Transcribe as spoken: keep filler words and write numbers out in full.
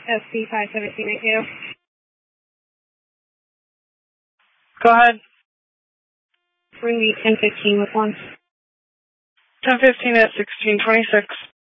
S C five seventeen eight zero. Go ahead. Bring me ten fifteen with one. ten fifteen at sixteen twenty-six.